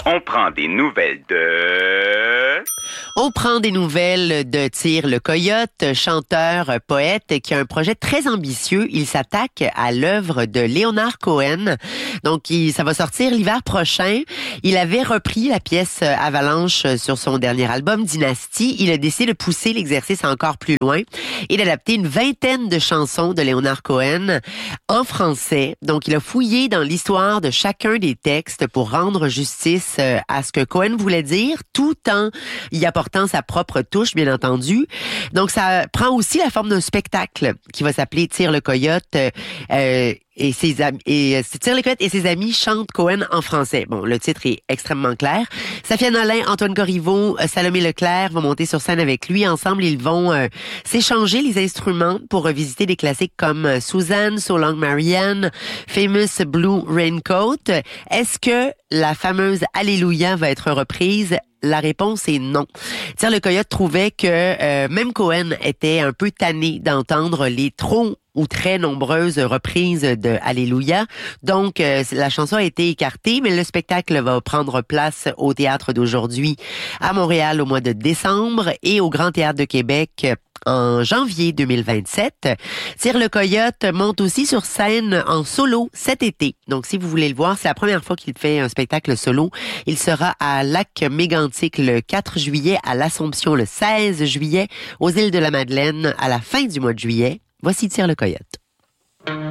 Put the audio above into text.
On prend des nouvelles de... On prend des nouvelles de Tire le Coyote, chanteur, poète, qui a un projet très ambitieux. Il s'attaque à l'œuvre de Leonard Cohen. Donc, ça va sortir l'hiver prochain. Il avait repris la pièce Avalanche sur son dernier album, Dynasty. Il a décidé de pousser l'exercice encore plus loin et d'adapter une vingtaine de chansons de Leonard Cohen en français. Donc, il a fouillé dans l'histoire de chacun des textes pour rendre justice à ce que Cohen voulait dire, tout en y apportant sa propre touche, bien entendu. Donc, ça prend aussi la forme d'un spectacle qui va s'appeler Tire le Coyote. Tire le Coyote et ses amis chantent Cohen en français. Bon, le titre est extrêmement clair. Safia Nolin, Antoine Corriveau, Salomé Leclerc vont monter sur scène avec lui. Ensemble, ils vont s'échanger les instruments pour revisiter des classiques comme Suzanne, So Long Marianne, Famous Blue Raincoat. Est-ce que la fameuse Alléluia va être reprise? La réponse est non. Tire le Coyote trouvait que même Cohen était un peu tanné d'entendre les trop ou très nombreuses reprises de Alléluia. Donc, la chanson a été écartée, mais le spectacle va prendre place au Théâtre d'Aujourd'hui à Montréal au mois de décembre et au Grand Théâtre de Québec en janvier 2027. Tire le Coyote monte aussi sur scène en solo cet été. Donc, si vous voulez le voir, c'est la première fois qu'il fait un spectacle solo. Il sera à Lac-Mégantic le 4 juillet, à l'Assomption le 16 juillet, aux Îles de la Madeleine à la fin du mois de juillet. Voici Tire le Coyote.